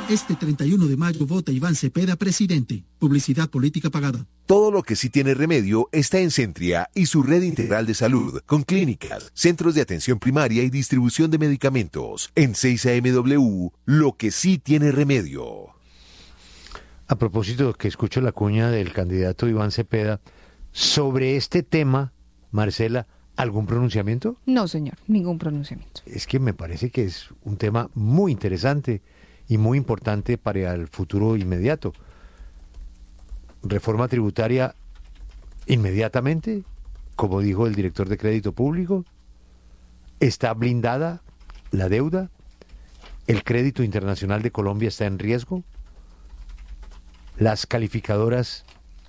Este 31 de mayo vota Iván Cepeda presidente. Publicidad política pagada. Todo lo que sí tiene remedio está en Centria y su red integral de salud, con clínicas, centros de atención primaria y distribución de medicamentos. En 6AMW, lo que sí tiene remedio. A propósito que escucho la cuña del candidato Iván Cepeda, sobre este tema, Marcela, ¿algún pronunciamiento? No, señor, ningún pronunciamiento. Es que me parece que es un tema muy interesante y muy importante para el futuro inmediato. Reforma tributaria inmediatamente, como dijo el director de Crédito Público. ¿Está blindada la deuda? ¿El crédito internacional de Colombia está en riesgo? ¿Las calificadoras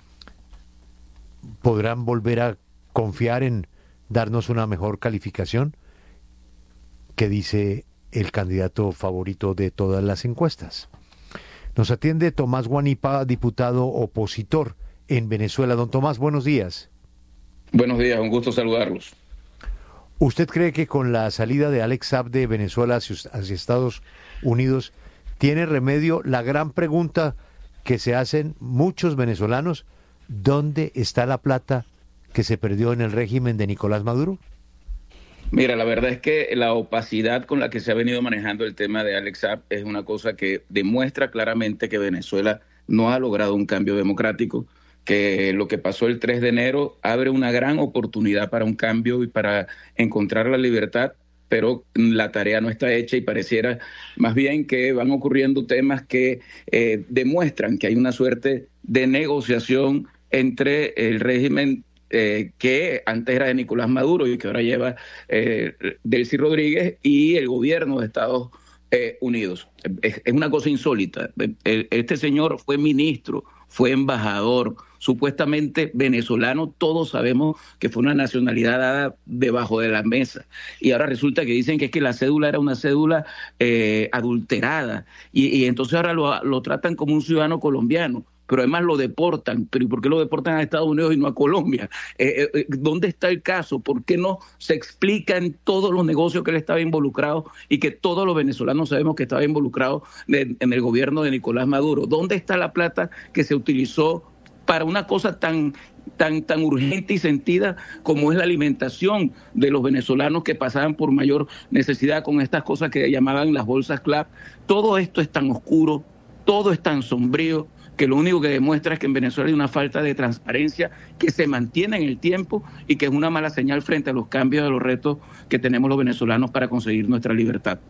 podrán volver a confiar en darnos una mejor calificación? ¿Qué dice el candidato favorito de todas las encuestas? Nos atiende Tomás Guanipa, diputado opositor en Venezuela. Don Tomás, buenos días. Buenos días, un gusto saludarlos. ¿Usted cree que con la salida de Alex Saab de Venezuela hacia Estados Unidos tiene remedio la gran pregunta que se hacen muchos venezolanos? ¿Dónde está la plata que se perdió en el régimen de Nicolás Maduro? Mira, la verdad es que la opacidad con la que se ha venido manejando el tema de Alex Saab es una cosa que demuestra claramente que Venezuela no ha logrado un cambio democrático, que lo que pasó el 3 de enero abre una gran oportunidad para un cambio y para encontrar la libertad, pero la tarea no está hecha y pareciera más bien que van ocurriendo temas que demuestran que hay una suerte de negociación entre el régimen que antes era de Nicolás Maduro y que ahora lleva Delcy Rodríguez y el gobierno de Estados Unidos. Es una cosa insólita. Este señor fue ministro, fue embajador, supuestamente venezolano, todos sabemos que fue una nacionalidad dada debajo de la mesa. Y ahora resulta que dicen que es que la cédula era una cédula adulterada y entonces ahora lo tratan como un ciudadano colombiano. Pero además lo deportan. ¿Pero y por qué lo deportan a Estados Unidos y no a Colombia? ¿Dónde está el caso? ¿Por qué no se explica en todos los negocios que él estaba involucrado y que todos los venezolanos sabemos que estaba involucrado en el gobierno de Nicolás Maduro? ¿Dónde está la plata que se utilizó para una cosa tan urgente y sentida como es la alimentación de los venezolanos que pasaban por mayor necesidad con estas cosas que llamaban las bolsas CLAP? Todo esto es tan oscuro, todo es tan sombrío, que lo único que demuestra es que en Venezuela hay una falta de transparencia que se mantiene en el tiempo y que es una mala señal frente a los cambios de los retos que tenemos los venezolanos para conseguir nuestra libertad.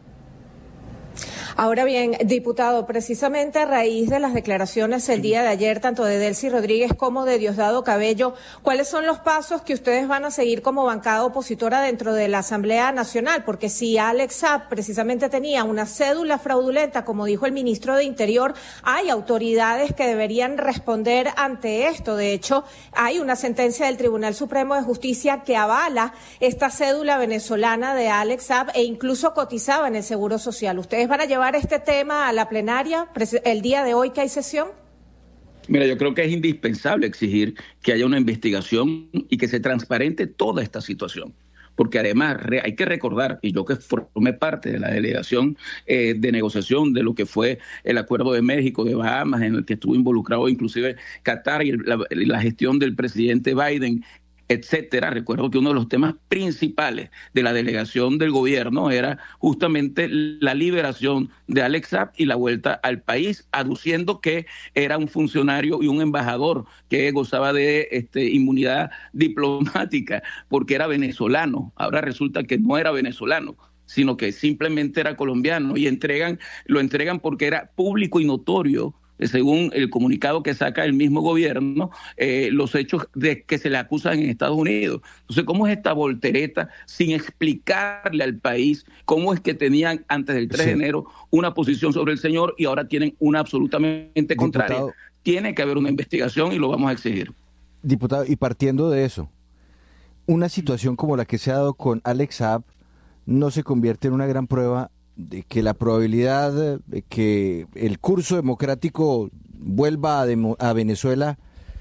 Ahora bien, diputado, precisamente a raíz de las declaraciones el día de ayer, tanto de Delcy Rodríguez como de Diosdado Cabello, ¿cuáles son los pasos que ustedes van a seguir como bancada opositora dentro de la Asamblea Nacional? Porque si Alex Saab precisamente tenía una cédula fraudulenta, como dijo el ministro de Interior, hay autoridades que deberían responder ante esto. De hecho, hay una sentencia del Tribunal Supremo de Justicia que avala esta cédula venezolana de Alex Saab e incluso cotizaba en el Seguro Social. ¿Ustedes van a llevar este tema a la plenaria el día de hoy que hay sesión? Mira, yo creo que es indispensable exigir que haya una investigación y que se transparente toda esta situación. Porque además hay que recordar, y yo que formé parte de la delegación de negociación de lo que fue el Acuerdo de México, de Bahamas, en el que estuvo involucrado inclusive Qatar y la gestión del presidente Biden, etcétera. Recuerdo que uno de los temas principales de la delegación del gobierno era justamente la liberación de Alex Saab y la vuelta al país, aduciendo que era un funcionario y un embajador que gozaba de inmunidad diplomática porque era venezolano. Ahora resulta que no era venezolano, sino que simplemente era colombiano y lo entregan porque era público y notorio, según el comunicado que saca el mismo gobierno, los hechos de que se le acusan en Estados Unidos. Entonces, ¿cómo es esta voltereta sin explicarle al país cómo es que tenían antes del 3 de enero una posición sobre el señor y ahora tienen una absolutamente contraria? Diputado, tiene que haber una investigación y lo vamos a exigir. Diputado, y partiendo de eso, una situación como la que se ha dado con Alex Saab no se convierte en una gran prueba de que la probabilidad de que el curso democrático vuelva a Venezuela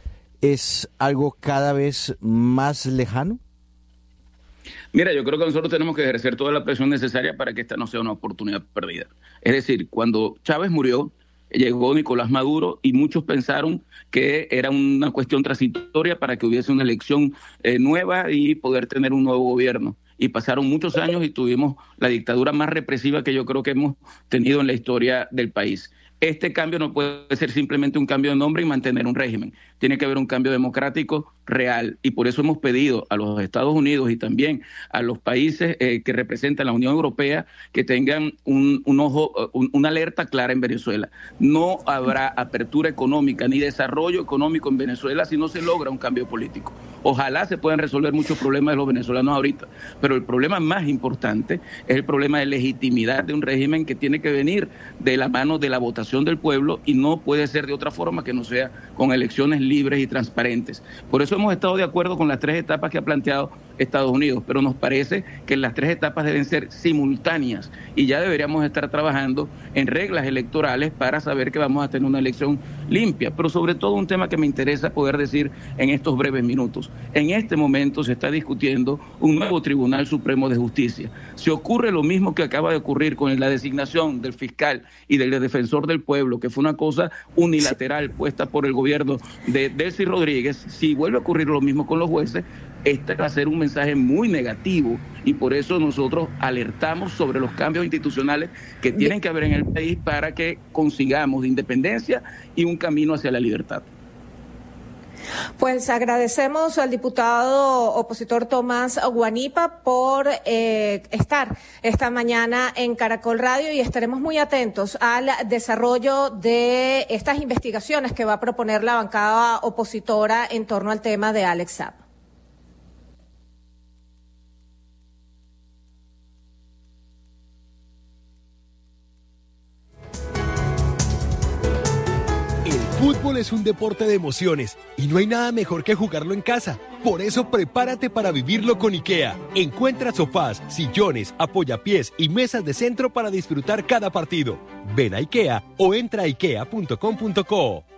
es algo cada vez más lejano? Mira, yo creo que nosotros tenemos que ejercer toda la presión necesaria para que esta no sea una oportunidad perdida. Es decir, cuando Chávez murió, llegó Nicolás Maduro y muchos pensaron que era una cuestión transitoria para que hubiese una elección nueva y poder tener un nuevo gobierno. Y pasaron muchos años y tuvimos la dictadura más represiva que yo creo que hemos tenido en la historia del país. Este cambio no puede ser simplemente un cambio de nombre y mantener un régimen. Tiene que haber un cambio democrático real y por eso hemos pedido a los Estados Unidos y también a los países que representan la Unión Europea que tengan una alerta clara en Venezuela. No habrá apertura económica ni desarrollo económico en Venezuela si no se logra un cambio político. Ojalá se puedan resolver muchos problemas de los venezolanos ahorita, pero el problema más importante es el problema de legitimidad de un régimen que tiene que venir de la mano de la votación del pueblo y no puede ser de otra forma que no sea con elecciones libres y transparentes. Por eso hemos estado de acuerdo con las 3 etapas que ha planteado Estados Unidos, pero nos parece que las 3 etapas deben ser simultáneas y ya deberíamos estar trabajando en reglas electorales para saber que vamos a tener una elección limpia, pero sobre todo un tema que me interesa poder decir en estos breves minutos. En este momento se está discutiendo un nuevo Tribunal Supremo de Justicia. Si ocurre lo mismo que acaba de ocurrir con la designación del fiscal y del defensor del pueblo, que fue una cosa unilateral puesta por el gobierno de Delcy Rodríguez, si vuelve a ocurrir lo mismo con los jueces, este va a ser un mensaje muy negativo y por eso nosotros alertamos sobre los cambios institucionales que tienen que haber en el país para que consigamos independencia y un camino hacia la libertad. Pues agradecemos al diputado opositor Tomás Guanipa por estar esta mañana en Caracol Radio y estaremos muy atentos al desarrollo de estas investigaciones que va a proponer la bancada opositora en torno al tema de Alex Saab. El fútbol es un deporte de emociones y no hay nada mejor que jugarlo en casa. Por eso prepárate para vivirlo con IKEA. Encuentra sofás, sillones, apoyapiés y mesas de centro para disfrutar cada partido. Ven a IKEA o entra a ikea.com.co.